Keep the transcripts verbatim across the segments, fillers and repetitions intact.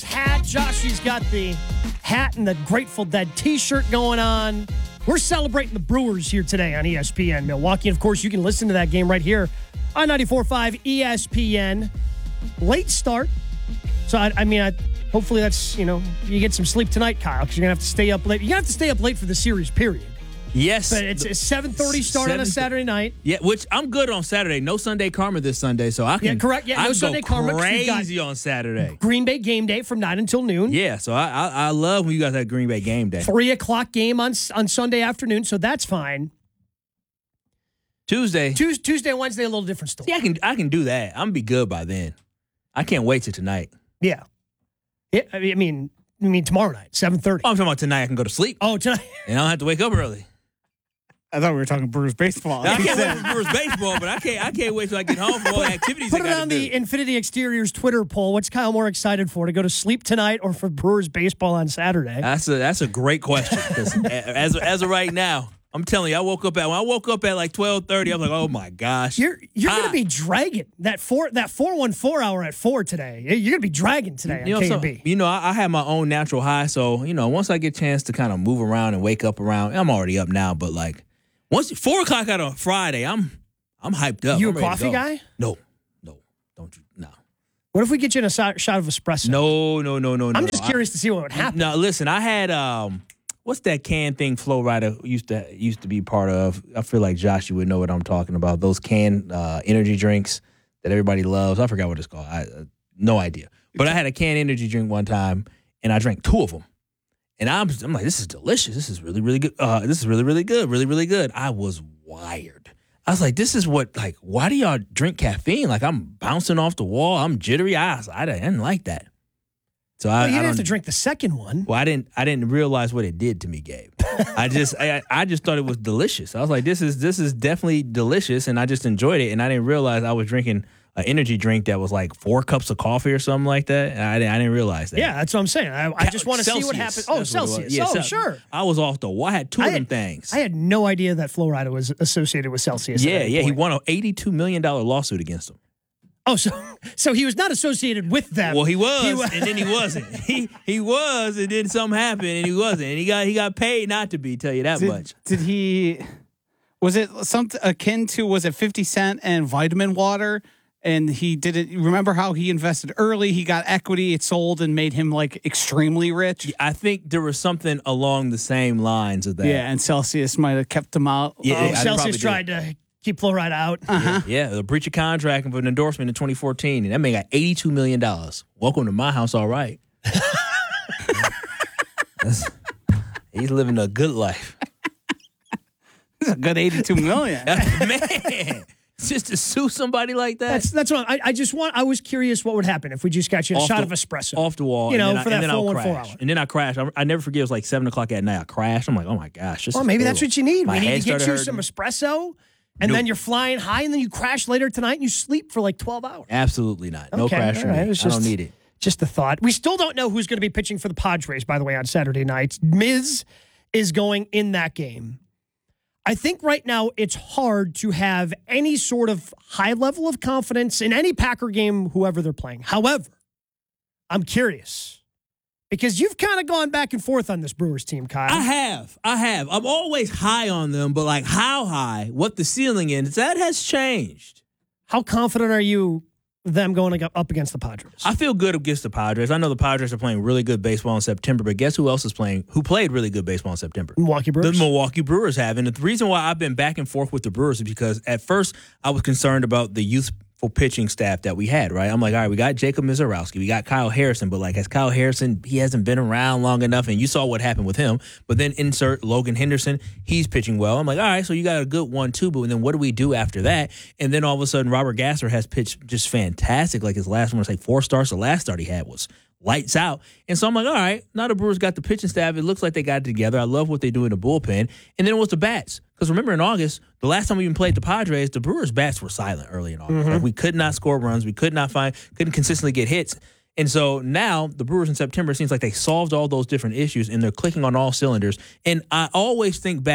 hat. Joshy's got the hat and the Grateful Dead t-shirt going on. We're celebrating the Brewers here today on E S P N Milwaukee. And, of course, you can listen to that game right here on ninety-four point five E S P N. Late start. So, I, I mean, I, hopefully that's, you know, you get some sleep tonight, Kyle, because you're going to have to stay up late. You're going to have to stay up late for the series, period. Yes. But it's a seven thirty start on a Saturday night. Yeah, which I'm good on Saturday. No Sunday Karma this Sunday, so I can. Yeah, correct. Yeah, no I can Sunday go Karma. crazy on Saturday. Green Bay game day from nine until noon. Yeah, so I, I I love when you guys have Green Bay game day. Three o'clock game on on Sunday afternoon, so that's fine. Tuesday. Tuesday, Tuesday, Wednesday, a little different story. See, I can I can do that. I'm gonna be good by then. I can't wait till tonight. Yeah. Yeah. I mean, I mean tomorrow night, seven thirty. Oh, I'm talking about tonight. I can go to sleep. Oh, tonight. And I don't have to wake up early. I thought we were talking Brewers baseball. I can't wait for Brewers baseball, but I can't. I can't wait till I get home from all the activities. Put I it gotta on do. the Infinity Exteriors Twitter poll. What's Kyle more excited for, to go to sleep tonight or for Brewers baseball on Saturday? That's a that's a great question. 'Cause as as of right now, I'm telling you, I woke up at when I woke up at like twelve thirty. I'm like, oh my gosh, You're you're Ah. going to be dragging that four that four one four hour at four today. You're going to be dragging today You on know, K so, B. you know, I, I have my own natural high, so you know, once I get a chance to kind of move around and wake up around, I'm already up now. But like, once four o'clock out on Friday, I'm I'm hyped up. You I'm a ready to coffee go. guy? No, no, don't you? No, What if we get you in a so- shot of espresso? no, no, no, no. I'm no. just curious to see what would I, happen. no, listen, I had um, what's that can thing Flow Rider used to used to be part of? I feel like Josh, you would know what I'm talking about. Those canned uh, energy drinks that everybody loves. I forgot what it's called. I uh, no idea. But I had a canned energy drink one time, and I drank two of them. And I'm, I'm like, this is delicious. This is really, really good. Uh, this is really, really good. Really, really good. I was wired. I was like, this is what, like, why do y'all drink caffeine? Like, I'm bouncing off the wall. I'm jittery. I, I didn't like that. So I, well, you I didn't don't have to drink the second one. Well, I didn't. I didn't realize what it did to me, Gabe. I just, I, I just thought it was delicious. I was like, this is, this is definitely delicious, and I just enjoyed it. And I didn't realize I was drinking an energy drink that was like four cups of coffee or something like that. And I didn't, I didn't realize that. Yeah, that's what I'm saying. I, I just want to see what Celsius. happens. Oh, That's what it was. Celsius. Yeah, oh, Cel- sure. I was off the wall. I had two I of them had- things. I had no idea that Flow Rider was associated with Celsius. at yeah, any yeah. He point. won an eighty-two million dollars lawsuit against him. Oh, so so he was not associated with them. Well, he was, He wa- and then he wasn't. He he was, and then something happened, and he wasn't. And he got he got paid not to be. Tell you that Did, much. did he? Was it something akin to? Was it fifty Cent and vitamin water? And he didn't remember how he invested early. He got equity. It sold and made him like extremely rich. I think there was something along the same lines of that. Yeah, and Celsius might have kept him out. Yeah, Oh, I probably Celsius did. tried to keep Flow Rider out. Uh-huh. Yeah, the breach of contract of an endorsement in twenty fourteen, and that man got eighty-two million dollars. Welcome to my house, all right. That's- he's living a good life. It's a good eighty-two million. Man, just to sue somebody like that. That's that's what I, I just want. I was curious what would happen if we just got you a Off shot the- of espresso. Off the wall. You know, and then for I, and that then I'll four one four crash. hour. And then I crashed. I, I never forget, it was like seven o'clock at night. I crashed. I'm like, oh my gosh. This Well, is maybe that's brutal. what you need. My we need head to get started you some hurting. espresso, and Nope. then you're flying high, and then you crash later tonight, and you sleep for like twelve hours. Absolutely not. No Okay, crash all for right. me. It was I don't just- need it. Just a thought. We still don't know who's going to be pitching for the Padres, by the way, on Saturday night. Miz is going in that game. I think right now it's hard to have any sort of high level of confidence in any Packer game, whoever they're playing. However, I'm curious because you've kind of gone back and forth on this Brewers team, Kyle. I have. I have. I'm always high on them, but like how high, what the ceiling is, that has changed. How confident are you them going ag- up against the Padres? I feel good against the Padres. I know the Padres are playing really good baseball in September, but guess who else is playing, who played really good baseball in September? Milwaukee Brewers. The Milwaukee Brewers have. And the reason why I've been back and forth with the Brewers is because at first I was concerned about the youthful pitching staff that we had, right? I'm like, all right, we got Jacob Mizorowski, we got Kyle Harrison, but like, as Kyle Harrison, he hasn't been around long enough, and you saw what happened with him. But then insert Logan Henderson, he's pitching well. I'm like, all right, so you got a good one, too, but then what do we do after that? And then all of a sudden, Robert Gasser has pitched just fantastic. Like his last one was like four stars. The last start he had was lights out. And so I'm like, all right, now the Brewers got the pitching staff. It looks like they got it together. I love what they do in the bullpen. And then it was the bats. Because remember in August, the last time we even played the Padres, the Brewers' bats were silent early in August. Mm-hmm. Like we could not score runs. We could not find, couldn't consistently get hits. And so now the Brewers in September, it seems like they solved all those different issues and they're clicking on all cylinders. And I always think back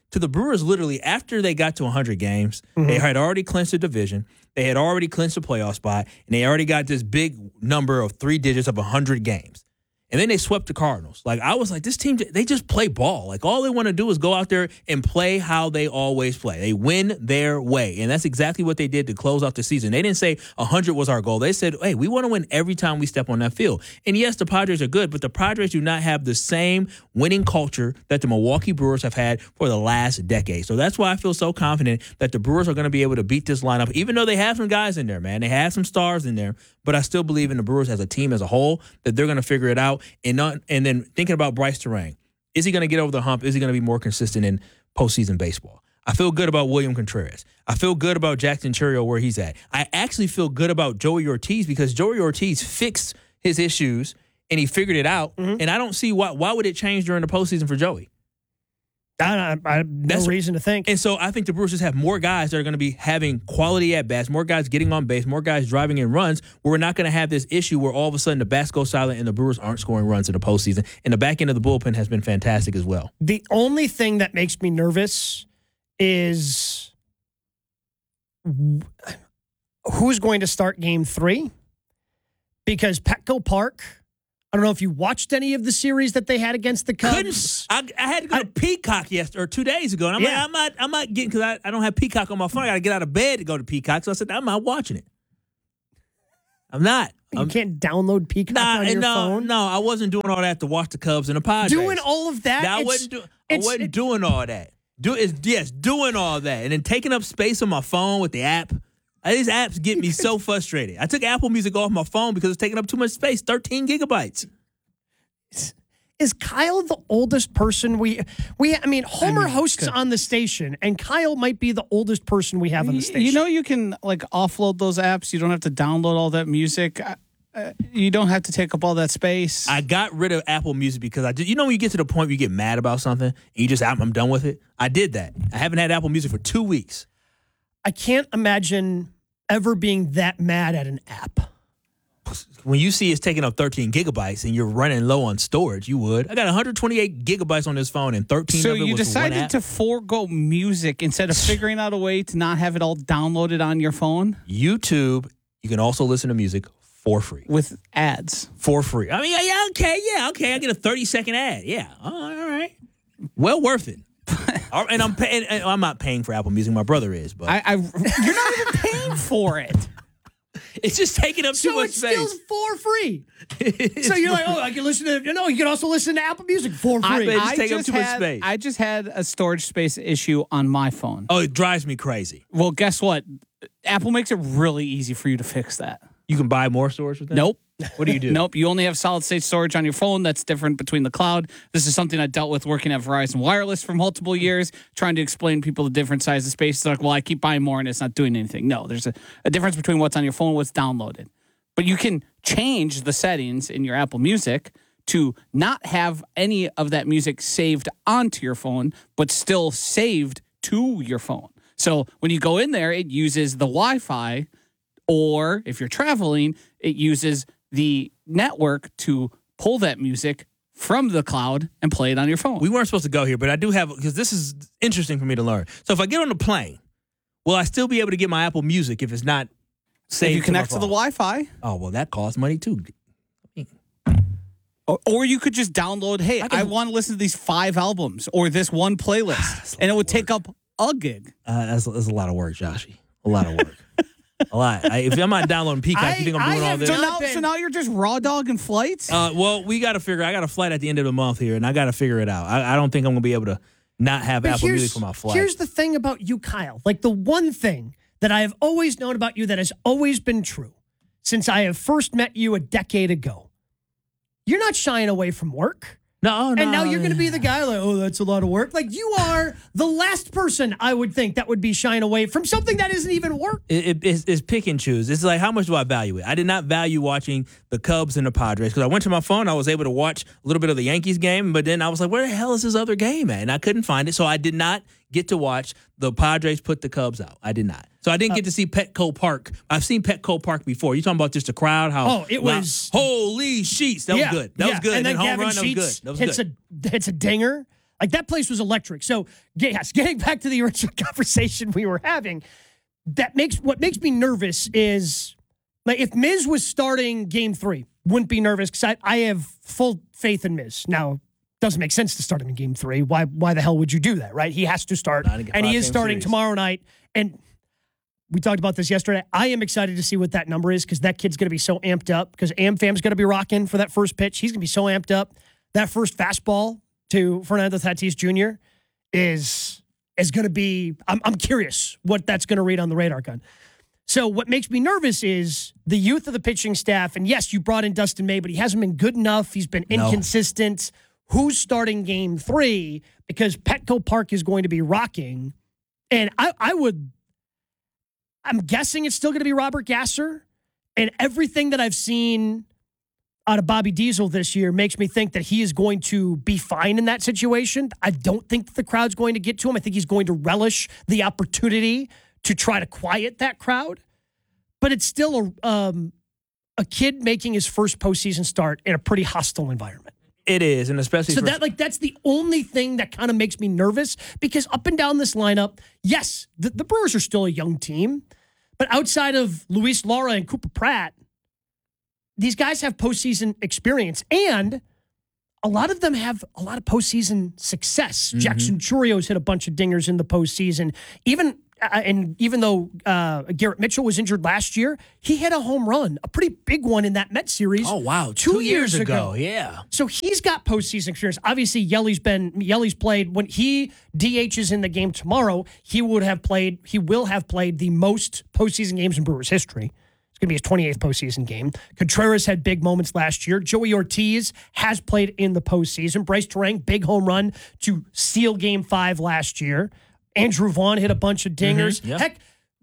to the Brewers literally after they got to one hundred games, Mm-hmm. they had already clinched the division. They had already clinched the playoff spot, and they already got this big number of three digits of one hundred games. And then they swept the Cardinals. Like, I was like, this team, they just play ball. Like, all they want to do is go out there and play how they always play. They win their way. And that's exactly what they did to close out the season. They didn't say one hundred was our goal. They said, hey, we want to win every time we step on that field. And yes, the Padres are good, but the Padres do not have the same winning culture that the Milwaukee Brewers have had for the last decade. So that's why I feel so confident that the Brewers are going to be able to beat this lineup, even though they have some guys in there, man. They have some stars in there. But I still believe in the Brewers as a team as a whole that they're going to figure it out. And not, and then thinking about Bryce Terang, is he going to get over the hump? Is he going to be more consistent in postseason baseball? I feel good about William Contreras. I feel good about Jackson Chourio where he's at. I actually feel good about Joey Ortiz because Joey Ortiz fixed his issues and he figured it out. Mm-hmm. And I don't see why why would it change during the postseason for Joey. I, I, I have no That's, reason to think. And so I think the Brewers just have more guys that are going to be having quality at-bats, more guys getting on base, more guys driving in runs, where we're not going to have this issue where all of a sudden the bats go silent and the Brewers aren't scoring runs in the postseason. And the back end of the bullpen has been fantastic as well. The only thing that makes me nervous is who's going to start game three? Because Petco Park, I don't know if you watched any of the series that they had against the Cubs. Couldn't, I, I had to go I, to Peacock yesterday or two days ago, and I'm yeah. like, I'm not, I'm not getting because I, I don't have Peacock on my phone. I got to get out of bed to go to Peacock. So I said, I'm not watching it. I'm not. You I'm, can't download Peacock nah, on your no, phone. No, I wasn't doing all that to watch the Cubs and the Padres. Doing all of that. I wasn't, do, I wasn't it, doing all that. Do is yes, doing all that, and then taking up space on my phone with the app. These apps get me so frustrated. I took Apple Music off my phone because it's taking up too much space, thirteen gigabytes. Is Kyle the oldest person we we? I mean, Homer I mean, hosts good. on the station, and Kyle might be the oldest person we have on the station. You know, you can like offload those apps. You don't have to download all that music. Uh, you don't have to take up all that space. I got rid of Apple Music because I just, you know, when you get to the point where you get mad about something, and you just, I'm, I'm done with it. I did that. I haven't had Apple Music for two weeks. I can't imagine ever being that mad at an app. When you see it's taking up thirteen gigabytes and you're running low on storage, you would. I got one hundred twenty-eight gigabytes on this phone and thirteen so of it you was decided one app. to forego music instead of figuring out a way to not have it all downloaded on your phone? YouTube, you can also listen to music for free. With ads. For free. I mean, yeah, yeah okay, yeah, okay. I get a thirty-second ad. Yeah, all right. Well worth it. And I'm paying. I'm not paying for Apple Music. My brother is, but I, I you're not even paying for it. It's just taking up too so much it's space. still for free. So you're like, oh, I can listen to. No, you can also listen to Apple Music for free. I, just I take just up too had, much space. I just had a storage space issue on my phone. Oh, it drives me crazy. Well, guess what? Apple makes it really easy for you to fix that. You can buy more storage with that? Nope. What do you do? Nope. You only have solid state storage on your phone. That's different between the cloud. This is something I dealt with working at Verizon Wireless for multiple years, trying to explain to people the different sizes of space. It's like, well, I keep buying more and it's not doing anything. No, there's a, a difference between what's on your phone and what's downloaded. But you can change the settings in your Apple Music to not have any of that music saved onto your phone, but still saved to your phone. So when you go in there, it uses the Wi-Fi, or if you're traveling, it uses the network to pull that music from the cloud and play it on your phone. We weren't supposed to go here, but I do have, because this is interesting for me to learn. So if I get on the plane, will I still be able to get my Apple Music if it's not saved? If you connect to, to the Wi-Fi. Oh, well, that costs money too. Or, or you could just download, hey, I, can, I want to listen to these five albums or this one playlist. And it would take up a gig. Uh, that's, that's a lot of work, Joshy. A lot of work. A lot. I, if I'm not downloading Peacock, I, you think I'm doing I all this? So now, so now you're just raw dogging flights? Uh, well, we got to figure. I got a flight at the end of the month here, and I got to figure it out. I, I don't think I'm going to be able to not have But Apple Music for my flight. Here's the thing about you, Kyle. Like the one thing that I have always known about you that has always been true since I have first met you a decade ago. You're not shying away from work. No, no. And now you're going to be the guy like, oh, that's a lot of work. Like you are the last person I would think that would be shying away from something that isn't even work. It, it, it's, it's pick and choose. It's like, how much do I value it? I did not value watching the Cubs and the Padres because I went to my phone. I was able to watch a little bit of the Yankees game, but then I was like, where the hell is this other game at? And I couldn't find it. So I did not get to watch the Padres put the Cubs out. I did not. So I didn't get to see Petco Park. I've seen Petco Park before. You talking about just the crowd? How? Oh, it was holy sheets. That yeah, was good. That yeah. was good. And then home Gavin run. That was Sheets good. That was hits good. a hits a dinger. Like, that place was electric. So, yes, getting back to the original conversation we were having, that makes what makes me nervous is, like, if Miz was starting game three, wouldn't be nervous because I, I have full faith in Miz. Now, doesn't make sense to start him in game three. Why Why the hell would you do that, right? He has to start, and he is starting series. tomorrow night. And we talked about this yesterday. I am excited to see what that number is because that kid's going to be so amped up because AmFam's going to be rocking for that first pitch. He's going to be so amped up. That first fastball to Fernando Tatis Junior is is going to be, I'm, I'm curious what that's going to read on the radar gun. So what makes me nervous is the youth of the pitching staff. And yes, you brought in Dustin May, but he hasn't been good enough. He's been No. inconsistent. Who's starting game three? Because Petco Park is going to be rocking. And I, I would, I'm guessing it's still going to be Robert Gasser. And everything that I've seen out of Bobby Diesel this year makes me think that he is going to be fine in that situation. I don't think that the crowd's going to get to him. I think he's going to relish the opportunity to try to quiet that crowd. But it's still a, um, a kid making his first postseason start in a pretty hostile environment. It is, and especially so for, that like that's the only thing that kind of makes me nervous because up and down this lineup, yes, the, the Brewers are still a young team, but outside of Luis Lara and Cooper Pratt, these guys have postseason experience, and a lot of them have a lot of postseason success. Mm-hmm. Jackson Churrio's hit a bunch of dingers in the postseason. Even uh, and even though uh, Garrett Mitchell was injured last year, he hit a home run, a pretty big one in that Mets series. Oh wow, two, two years, years ago. ago. Yeah. So he's got postseason experience. Obviously, Yelly's been Yelly's played when he D Hs in the game tomorrow. He would have played. He will have played the most postseason games in Brewers history. Going to be his twenty-eighth postseason game. Contreras had big moments last year. Joey Ortiz has played in the postseason. Bryce Terang, big home run to seal game five last year. Andrew Vaughn hit a bunch of dingers. Mm-hmm, yeah. Heck,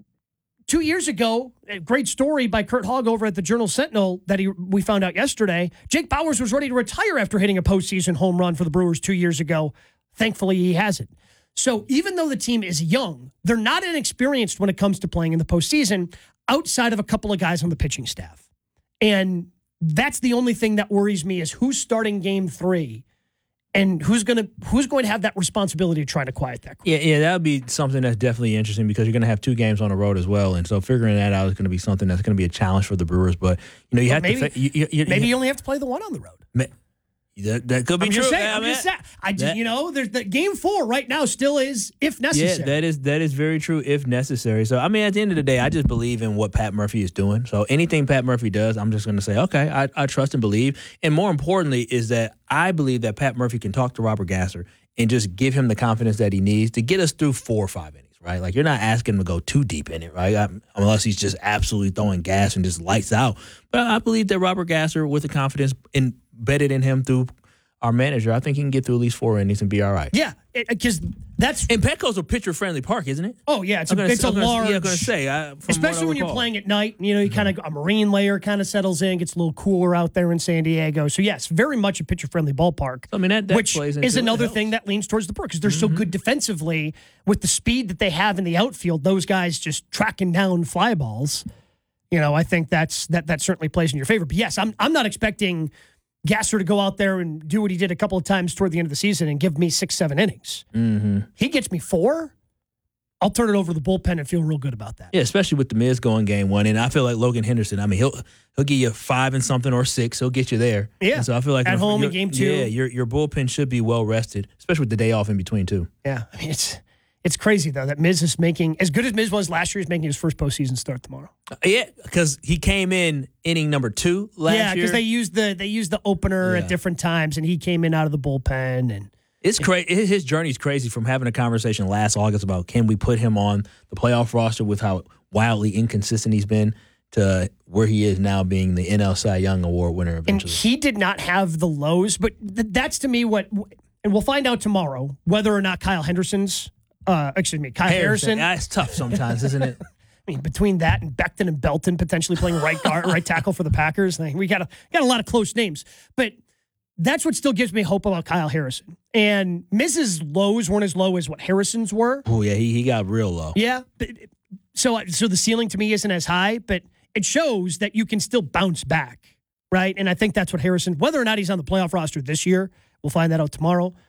two years ago, a great story by Kurt Hogg over at the Journal Sentinel that he, we found out yesterday. Jake Bauers was ready to retire after hitting a postseason home run for the Brewers two years ago. Thankfully, he hasn't. So even though the team is young, they're not inexperienced when it comes to playing in the postseason outside of a couple of guys on the pitching staff. And that's the only thing that worries me is who's starting game three and who's going to who's going to have that responsibility to try to quiet that crowd. Yeah, yeah, that would be something that's definitely interesting because you're going to have two games on the road as well. And so figuring that out is going to be something that's going to be a challenge for the Brewers. But, you know, you Well, have maybe, to... You, you, you, maybe you only have to play the one on the road. May, That, that could be I'm true. just saying. I I'm mean, just saying. I just, that- you know, there's the game four right now still is if Yeah, necessary. that is that is very true if necessary. So I mean, at the end of the day, I just believe in what Pat Murphy is doing. So anything Pat Murphy does, I'm just going to say, okay, I, I trust and believe. And more importantly, is that I believe that Pat Murphy can talk to Robert Gasser and just give him the confidence that he needs to get us through four or five innings. Right, like you're not asking him to go too deep in it, right? I, unless he's just absolutely throwing gas and just lights out. But I believe that Robert Gasser, with the confidence embedded in him through our manager, I think he can get through at least four innings and be all right. Yeah, because that's And Petco's a pitcher-friendly park, isn't it? oh yeah, it's I'm a gonna, it's a I'm gonna, large. Yeah, I'm going to say, I, from Especially what I when you're recall. playing at night, you know, you kind of a marine layer kind of settles in, gets a little cooler out there in San Diego. So yes, very much a pitcher-friendly ballpark. I mean, that, that which plays into is it. another It helps. thing that leans towards the Brewers because they're so good defensively with the speed that they have in the outfield. Those guys just tracking down fly balls. You know, I think that's that that certainly plays in your favor. But yes, I'm I'm not expecting Gasser to go out there and do what he did a couple of times toward the end of the season and give me six, seven innings. Mm-hmm. He gets me four. I'll turn it over to the bullpen and feel real good about that. Yeah, especially with the Miz going game one, and I feel like Logan Henderson. I mean, he'll he'll give you five and something or six. He'll get you there. Yeah. And so I feel like At your- home in your- game two. Yeah, your your bullpen should be well rested, especially with the day off in between too. Yeah, I mean it's it's crazy though that Miz is making as good as Miz was last year. He's making his first postseason start tomorrow. Uh, Yeah, because he came in inning number two last yeah, year. because they used the they used the opener Yeah. at different times, and he came in out of the bullpen. And It's crazy. His journey's crazy from having a conversation last August about can we put him on the playoff roster with how wildly inconsistent he's been to where he is now being the N L Cy Young Award winner and eventually. he did not have the lows, but th- that's to me what. And we'll find out tomorrow whether or not Kyle Henderson's. Uh, excuse me, Kyle Harrison. Yeah, it's tough sometimes, isn't it? I mean, between that and Becton and Belton potentially playing right guard, right tackle for the Packers, like, we got a got a lot of close names. But that's what still gives me hope about Kyle Harrison. And Missus lows weren't as low as what Harrison's were. Oh yeah, he, he got real low. Yeah. But, so so the ceiling to me isn't as high, but it shows that you can still bounce back, right? And I think that's what Harrison, whether or not he's on the playoff roster this year, we'll find that out tomorrow.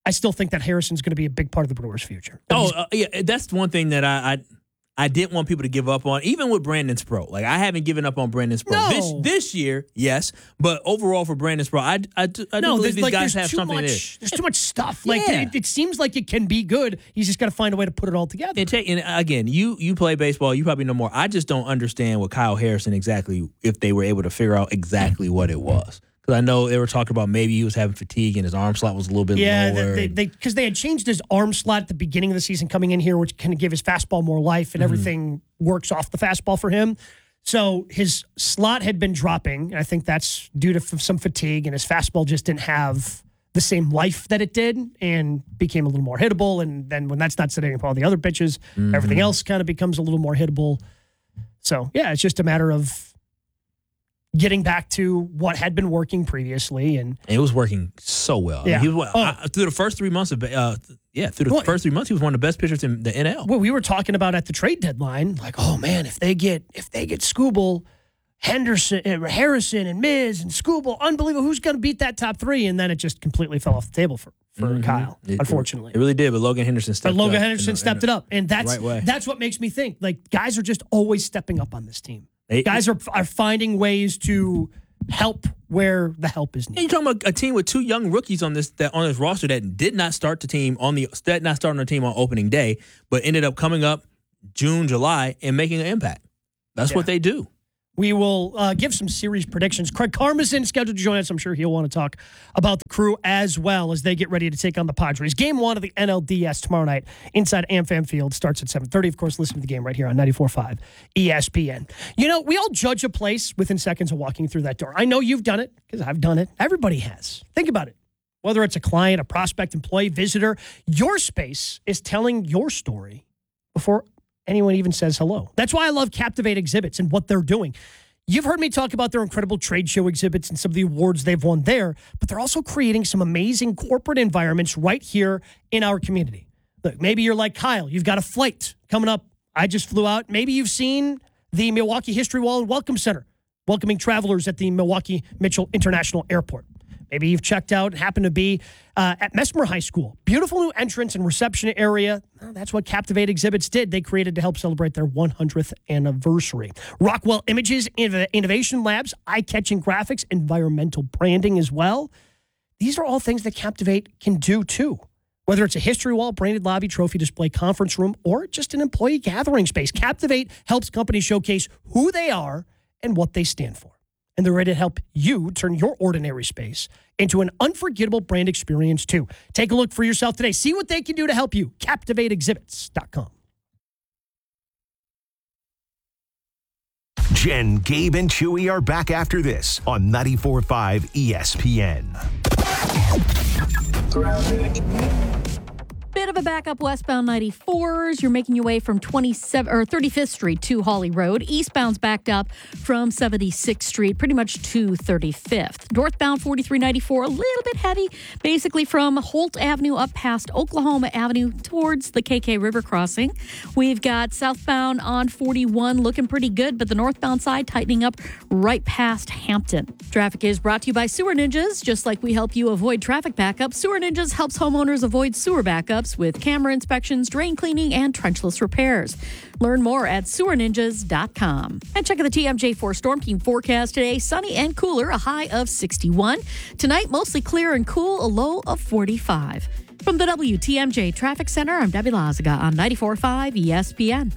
I still think that Harrison's going to be a big part of the Brewers' future. But Oh, he's- uh, yeah, that's one thing that I, I I didn't want people to give up on, even with Brandon Sproat. Like, I haven't given up on Brandon Sproat. No. This this year, yes, but overall for Brandon Sproat, I, I, do- I do no, believe there's these like guys there's have too something much. there. There's too much stuff. Like Yeah. it, it seems like it can be good. He's just got to find a way to put it all together. And, take, and again, you you play baseball, you probably know more. I just don't understand with Kyle Harrison exactly if they were able to figure out exactly what it was. Because I know they were talking about maybe he was having fatigue and his arm slot was a little bit Yeah, lower. they they because they, they had changed his arm slot at the beginning of the season coming in here, which kind of give his fastball more life and Mm-hmm. everything works off the fastball for him. So his slot had been dropping, and I think that's due to f- some fatigue, and his fastball just didn't have the same life that it did and became a little more hittable. And then when that's not sitting upon all the other pitches, Mm-hmm. everything else kind of becomes a little more hittable. So, yeah, it's just a matter of getting back to what had been working previously. And And it was working so well. I mean, Yeah. he was, Oh. I- through the first three months of uh, yeah, through the Well, first three months, he was one of the best pitchers in the N L. what we were talking about at the trade deadline, like, oh man, if they get if they get Skubal, Henderson, uh, Harrison, and Miz and Skubal, unbelievable. Who's going to beat that top three? And then it just completely fell off the table for for Kyle, It- unfortunately. It really did, but Logan Henderson but stepped Logan up. Henderson in the- stepped in it up, and that's right way. that's what makes me think like guys are just always stepping up on this team. They- guys are are finding ways to help where the help is And needed. you're talking about a team with two young rookies on this that on this roster that did not start the team on the that not starting the team on opening day, but ended up coming up June, July, and making an impact. That's what they do. We will uh, give some series predictions. Craig Karmazin scheduled to join us. I'm sure he'll want to talk about the Crew as well as they get ready to take on the Padres. Game one of the N L D S tomorrow night inside AmFam Field starts at seven thirty. Of course, listen to the game right here on ninety-four point five E S P N. You know, we all judge a place within seconds of walking through that door. I know you've done it because I've done it. Everybody has. Think about it. Whether it's a client, a prospect, employee, visitor, your space is telling your story before anyone even says hello. That's why I love Captivate Exhibits and what they're doing. You've heard me talk about their incredible trade show exhibits and some of the awards they've won there, but they're also creating some amazing corporate environments right here in our community. Look, maybe you're like Kyle. You've got a flight coming up. I just flew out. Maybe you've seen the Milwaukee History Wall and Welcome Center, welcoming travelers at the Milwaukee Mitchell International Airport. Maybe you've checked out, happened to be uh, at Mesmer High School. Beautiful new entrance and reception area. Well, that's what Captivate Exhibits did. They created to help celebrate their one hundredth anniversary. Rockwell Images, Inno- Innovation Labs, eye-catching graphics, environmental branding as well. These are all things that Captivate can do too. Whether it's a history wall, branded lobby, trophy display, conference room, or just an employee gathering space, Captivate helps companies showcase who they are and what they stand for. And they're ready to help you turn your ordinary space into an unforgettable brand experience, too. Take a look for yourself today. See what they can do to help you. Captivate Exhibits dot com. Jen, Gabe, and Chewy are back after this on ninety-four point five E S P N. Bit of a backup westbound ninety-fours. You're making your way from twenty-seven or thirty-fifth Street to Holly Road. Eastbound's backed up from seventy-sixth Street, pretty much to thirty-fifth. Northbound forty-three ninety-four, a little bit heavy, basically from Holt Avenue up past Oklahoma Avenue towards the K K River crossing. We've got southbound on forty-one looking pretty good, but the northbound side tightening up right past Hampton. Traffic is brought to you by Sewer Ninjas. Just like we help you avoid traffic backups, Sewer Ninjas helps homeowners avoid sewer backups with camera inspections, drain cleaning, and trenchless repairs. Learn more at sewer ninjas dot com. And check out the T M J four Storm Team forecast today. Sunny and cooler, a high of sixty-one. Tonight, mostly clear and cool, a low of forty-five. From the W T M J Traffic Center, I'm Debbie Lazaga on ninety-four point five E S P N.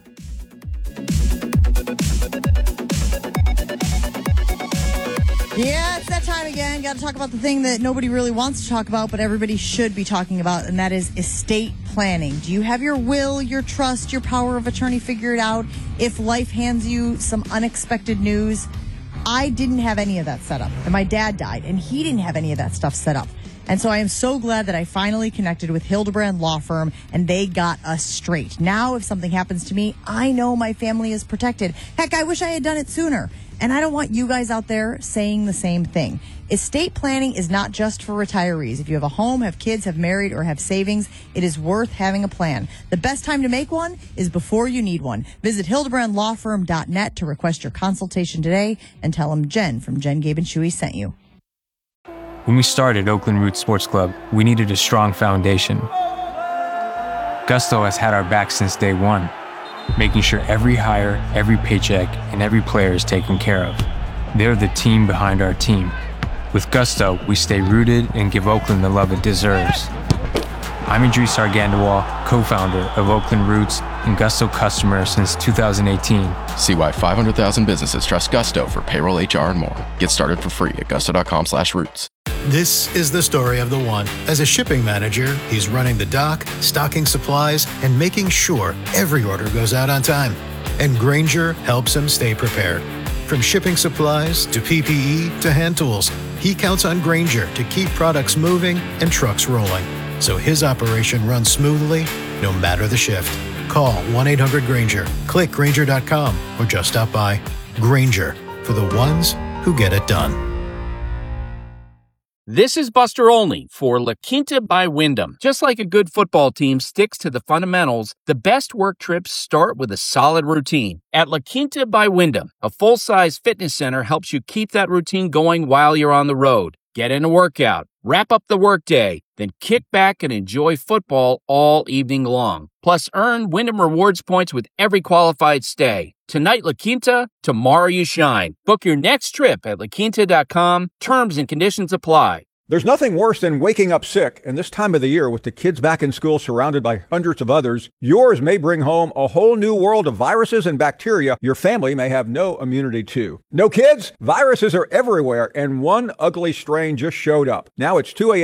Yeah, it's that time again. Got to talk about the thing that nobody really wants to talk about, but everybody should be talking about, and that is estate planning. Do you have your will, your trust, your power of attorney figured out? If life hands you some unexpected news, I didn't have any of that set up, and my dad died, and he didn't have any of that stuff set up. And so I am so glad that I finally connected with Hildebrand Law Firm, and they got us straight. Now, if something happens to me, I know my family is protected. Heck, I wish I had done it sooner. And I don't want you guys out there saying the same thing. Estate planning is not just for retirees. If you have a home, have kids, have married, or have savings, it is worth having a plan. The best time to make one is before you need one. Visit hildebrand law firm dot net to request your consultation today and tell them Jen from Jen, Gabe, and Chewy sent you. When we started Oakland Roots Sports Club, we needed a strong foundation. Gusto has had our back since day one, making sure every hire, every paycheck, and every player is taken care of. They're the team behind our team. With Gusto, we stay rooted and give Oakland the love it deserves. I'm Idris Argandawal, co-founder of Oakland Roots and Gusto customer since two thousand eighteen. See why five hundred thousand businesses trust Gusto for payroll, H R, and more. Get started for free at gusto.com slash roots. This is the story of the one. As a shipping manager, he's running the dock, stocking supplies, and making sure every order goes out on time. And Grainger helps him stay prepared. From shipping supplies to P P E to hand tools, he counts on Grainger to keep products moving and trucks rolling, so his operation runs smoothly no matter the shift. Call one eight hundred Grainger, click Grainger dot com, or just stop by. Grainger, for the ones who get it done. This is Buster Olney for La Quinta by Wyndham. Just like a good football team sticks to the fundamentals, the best work trips start with a solid routine. At La Quinta by Wyndham, a full-size fitness center helps you keep that routine going while you're on the road. Get in a workout, wrap up the workday, then kick back and enjoy football all evening long. Plus, earn Wyndham Rewards points with every qualified stay. Tonight, La Quinta, tomorrow you shine. Book your next trip at la quinta dot com. Terms and conditions apply. There's nothing worse than waking up sick, and this time of the year with the kids back in school surrounded by hundreds of others, yours may bring home a whole new world of viruses and bacteria your family may have no immunity to. No kids? Viruses are everywhere, and one ugly strain just showed up. Now it's two a.m.